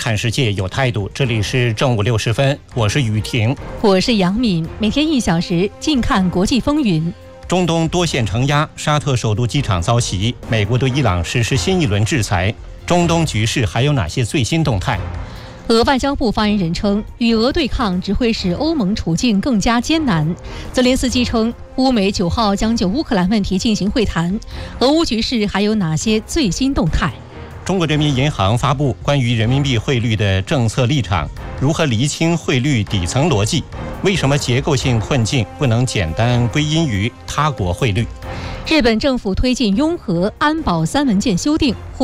看世界有态度。这里是正午6时分，我是雨婷， 我是杨敏。每天1小时，近看国际风云。 中东多线承压，沙特首都机场遭袭，美国对伊朗实施新一轮制裁。中东局势还有哪些最新动态？ 俄外交部发言人称，与俄对抗只会使欧盟处境更加艰难。泽连斯基称，乌美9号将就乌克兰问题进行会谈。俄乌局势还有哪些最新动态？ 中国人民银行发布关于人民币汇率的政策立场，如何厘清汇率底层逻辑？为什么结构性困境不能简单归因于他国汇率？ 日本政府推进拥核安保3文件修订。